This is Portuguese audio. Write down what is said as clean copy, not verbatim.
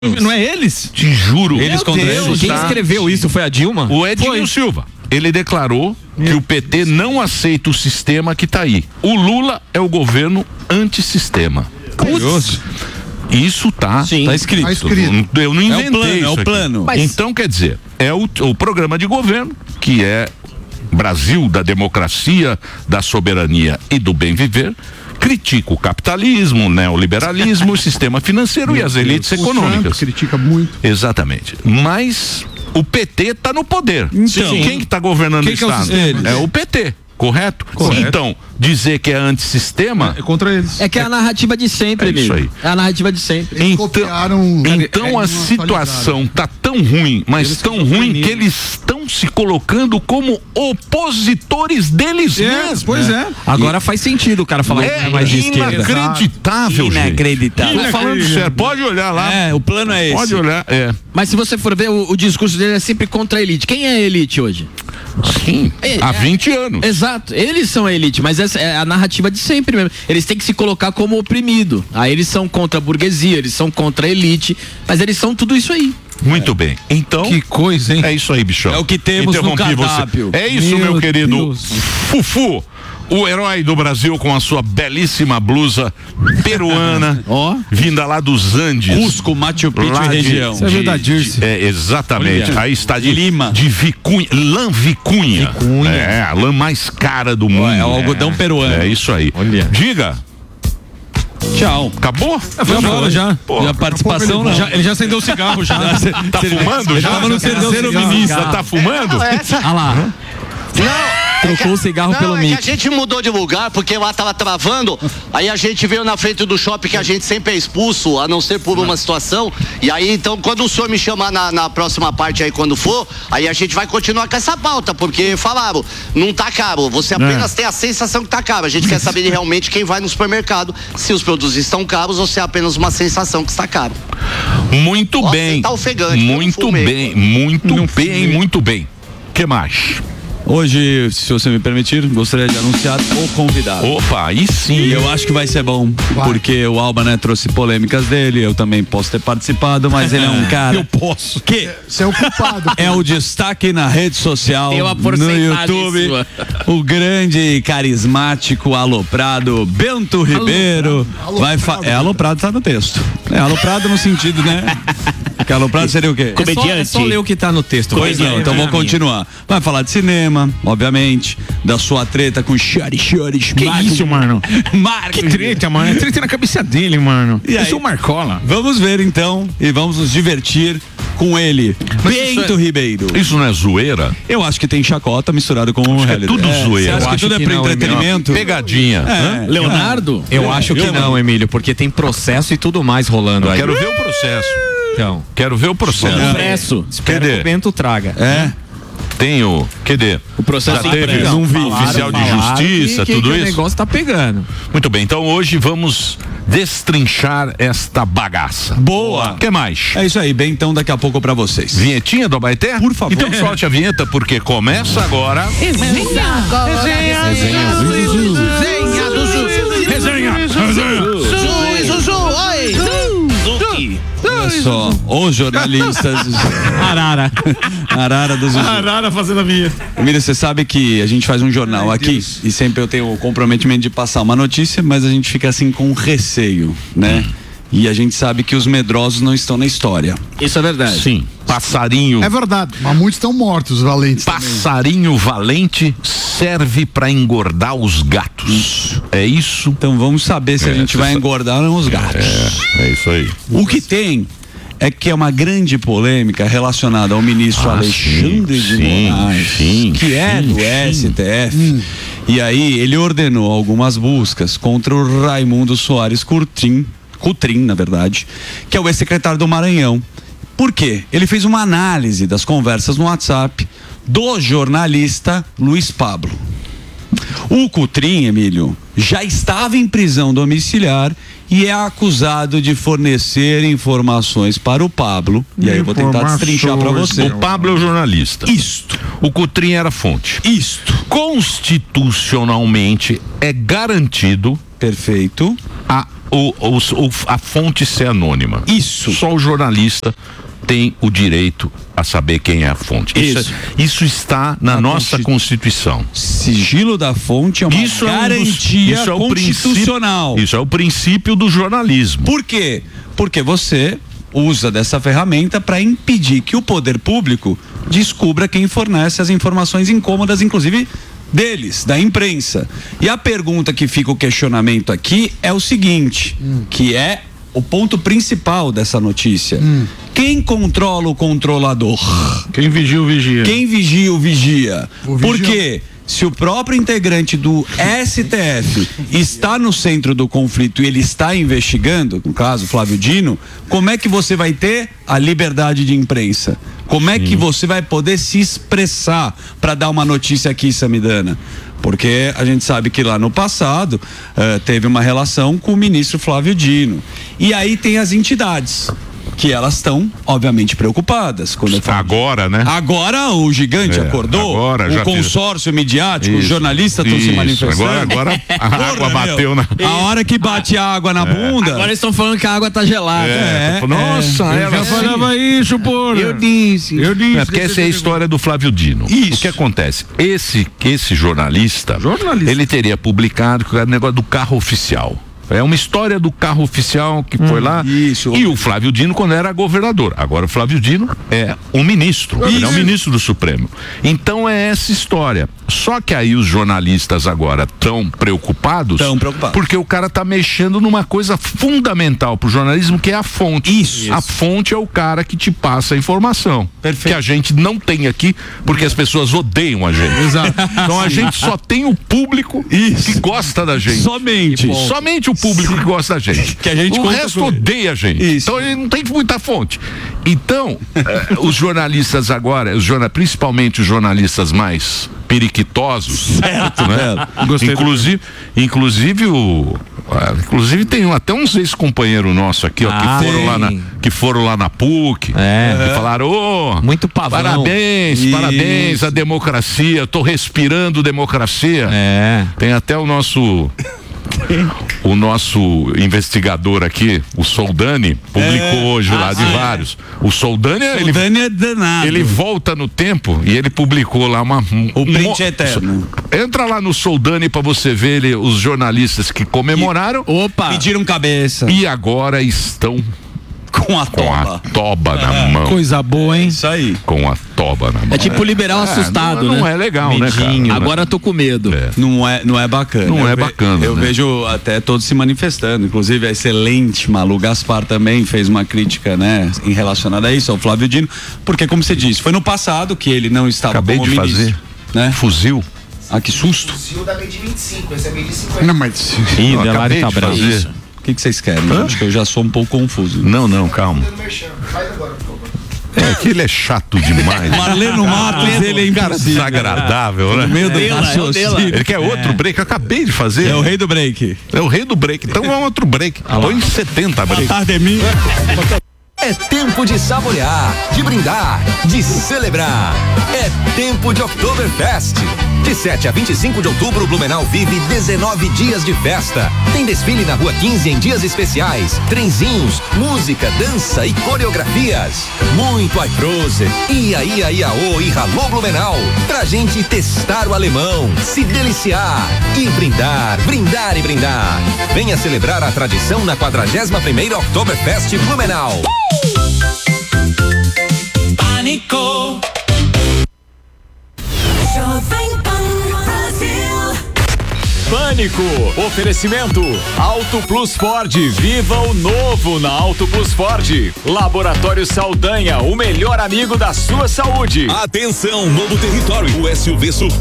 Não é eles? Te juro. Eles contra eles. Quem escreveu isso foi a Dilma? O Edinho Silva. Ele declarou que o PT não aceita o sistema que está aí. O Lula é o governo antissistema. Isso tá escrito. Tá escrito. Eu não inventei isso. É o plano. Mas... Então, quer dizer, é o programa de governo, que é Brasil da democracia, da soberania e do bem viver, critica o capitalismo, o neoliberalismo, o sistema financeiro e as elites econômicas. Critica muito. Exatamente. Mas o PT está no poder. Então, quem que está governando o Estado? É o PT. Correto? Então, dizer que é antissistema é contra eles. É que é a narrativa de sempre, isso aí. É a narrativa de sempre. Então a situação tá tão ruim, mas tão ruim que eles estão se colocando como opositores deles mesmos. Pois é. Agora faz sentido o cara falar que é mais de esquerda. Inacreditável, gente. Inacreditável. Tô falando sério, pode olhar lá. O plano é esse. Pode olhar, Mas se você for ver, o discurso dele é sempre contra a elite. Quem é a elite hoje? Sim, há 20 anos. Exato, eles são a elite, mas essa é a narrativa de sempre mesmo. Eles têm que se colocar como oprimido. Aí eles são contra a burguesia, eles são contra a elite, mas eles são tudo isso aí. Muito bem. Então, que coisa, hein? É isso aí, bichão. É o que temos no cardápio. É isso, meu querido Fufu. O herói do Brasil com a sua belíssima blusa peruana, vinda lá dos Andes. Cusco, Machu Picchu e região. Isso é verdade. Exatamente. Olha. Aí está de Lima. De vicunha, lã vicunha. É, a lã mais cara do mundo. É o algodão peruano. É isso aí. Olha. Diga. Tchau. Acabou? Foi embora já. A participação não. Ele já acendeu o cigarro já. Tá fumando já? Tava no terceiro ministro. Tá fumando? Olha lá. Trocou o cigarro pelo mic. A gente mudou de lugar porque lá tava travando. Aí a gente veio na frente do shopping que a gente sempre é expulso, a não ser por uma situação. E aí, então, quando o senhor me chamar na próxima parte aí, quando for, aí a gente vai continuar com essa pauta, porque falaram, não tá caro. Você apenas tem a sensação que tá caro. A gente quer saber realmente quem vai no supermercado, se os produtos estão caros ou se é apenas uma sensação que está caro. Muito bem. Tá ofegante. Muito bem. Muito bem. O que mais? Hoje, se você me permitir, gostaria de anunciar o convidado. Opa, aí sim. E eu acho que vai ser bom, porque o Alba, trouxe polêmicas dele, eu também posso ter participado, mas ele é um cara... Eu posso. Que você é o culpado. É o destaque na rede social, no YouTube, o grande, carismático, aloprado, Bento Ribeiro. É aloprado, tá no texto. É aloprado no sentido, que aloprado seria o quê? É só ler o que tá no texto. Pois não, então vou continuar. Vai falar de cinema, obviamente, da sua treta com Chores. Que isso, mano? Que treta, mano. É treta na cabeça dele, mano. Eu sou o Marcola. Vamos ver então e vamos nos divertir com ele, Bento Ribeiro. Isso não é zoeira? Eu acho que tem chacota misturado com realidade. É tudo zoeira. Você acha que tudo é pra entretenimento? Pegadinha. Leonardo? Eu acho que não, Emílio, porque tem processo e tudo mais rolando aí. Quero ver o processo. Então, quero ver o processo. Espero que o Bento traga. Tenho. Cadê? O processo já teve? Não vi. Oficial de justiça, tudo isso? O negócio tá pegando. Muito bem, então hoje vamos destrinchar esta bagaça. Boa. O que mais? É isso aí, bem, então daqui a pouco pra vocês. Vinhetinha do Abaeté? Por favor. Então solte a vinheta porque começa agora. Olha só, os jornalistas. Arara dos Arara fazendo a minha. Emílio, você sabe que a gente faz um jornal aqui e sempre eu tenho o comprometimento de passar uma notícia, mas a gente fica assim com receio, E a gente sabe que os medrosos não estão na história. Isso é verdade. Sim. Passarinho. É verdade, mas muitos estão mortos, valentes. Passarinho valente serve para engordar os gatos. É isso? Então vamos saber se a gente vai engordar ou não os gatos. É isso aí. O que tem é que é uma grande polêmica relacionada ao ministro Alexandre de Moraes, que é do STF. E aí ele ordenou algumas buscas contra o Raimundo Soares Coutrin, na verdade, que é o ex-secretário do Maranhão. Por quê? Ele fez uma análise das conversas no WhatsApp do jornalista Luiz Pablo. O Coutrin, Emílio, já estava em prisão domiciliar e é acusado de fornecer informações para o Pablo. E aí eu vou tentar destrinchar para você. O Pablo é o jornalista. Isto. O Coutrin era a fonte. Isto. Constitucionalmente é garantido Perfeito. a a fonte ser anônima. Isso. Só o jornalista tem o direito a saber quem é a fonte. Isso está na nossa Constituição. Sigilo da fonte é uma garantia constitucional. Isso é o princípio do jornalismo. Por quê? Porque você usa dessa ferramenta para impedir que o poder público descubra quem fornece as informações incômodas, inclusive deles, da imprensa. E a pergunta que fica o questionamento aqui é o seguinte, que é o ponto principal dessa notícia. Quem controla o controlador? Quem vigia o vigia. Quem vigia o vigia? Por quê? Se o próprio integrante do STF está no centro do conflito e ele está investigando, no caso Flávio Dino, como é que você vai ter a liberdade de imprensa? Como é que você vai poder se expressar para dar uma notícia aqui, Samidana? Porque a gente sabe que lá no passado teve uma relação com o ministro Flávio Dino. E aí tem as entidades, que elas estão, obviamente, preocupadas. Agora, né? Agora o gigante acordou, agora, o consórcio midiático, os jornalistas estão se manifestando. Agora a água bateu na... A hora que bate a água na bunda... Agora eles estão falando que a água tá gelada. Nossa, ela já falava isso, porra. Eu disse. Porque essa é a história do Flávio Dino. Isso. O que acontece? Esse jornalista, ele teria publicado o negócio do carro oficial. É uma história do carro oficial que foi lá. Isso. E o Flávio Dino quando era governador. Agora o Flávio Dino é um ministro. Ele é um ministro do Supremo. Então é essa história. Só que aí os jornalistas agora estão preocupados. Porque o cara tá mexendo numa coisa fundamental pro jornalismo, que é a fonte. Isso. A fonte é o cara que te passa a informação. Perfeito. Que a gente não tem aqui, porque as pessoas odeiam a gente. Exato. Então a gente só tem o público que gosta da gente. Somente o público que gosta da gente. Que a gente o resto odeia a gente. Isso. Então ele não tem muita fonte. Então, os jornalistas agora, principalmente os jornalistas mais periquitosos, certo, né? Inclusive tem até uns ex-companheiros nossos aqui, ó, que foram lá na PUC, e falaram, muito pavão. Parabéns à democracia, tô respirando democracia. Tem até o nosso investigador aqui, o Soldani, publicou hoje lá de vários. O Soldani é danado. Ele volta no tempo e ele publicou lá o print eterno. Entra lá no Soldani pra você ver os jornalistas que comemoraram. Pediram cabeça. E agora estão com a toba na mão. Coisa boa, hein? Isso aí. Com a toba na mão. É tipo liberal assustado, não, né? Não é legal, Medinho, né, cara? Agora tô com medo. Não é bacana. Não é bacana. Eu vejo até todos se manifestando. Inclusive a excelente Malu Gaspar também fez uma crítica, né? Em relacionada a isso, ao Flávio Dino. Porque, como você disse, foi no passado que ele não estava Acabei como de ministro, fazer. Né? Fuzil. Ah, que susto. Fuzil da meio de 25, esse é meio de 50. Não, mas... Acabei de fazer. O que vocês querem? Acho que eu já sou um pouco confuso. Não, calma. Faz agora, por favor. Que ele é chato demais. Marleno Matos, ele é impossível. Desagradável, né? No meio do raciocínio. Ele quer outro break, eu acabei de fazer. É o rei do break. É o rei do break. Então é outro break. Põe 70 break. Ardemir. É tempo de saborear, de brindar, de celebrar. É tempo de Oktoberfest. De 7 a 25 de outubro, Blumenau vive 19 dias de festa. Tem desfile na Rua 15 em dias especiais, trenzinhos, música, dança e coreografias. Muito Aiprose, ia, e Ralô Blumenau. Pra gente testar o alemão, se deliciar e brindar. Venha celebrar a tradição na 41ª Oktoberfest Blumenau. Pânico. Pânico, oferecimento Auto Plus Ford, viva o novo na Auto Plus Ford. Laboratório Saldanha, o melhor amigo da sua saúde. Atenção, novo território, o SUV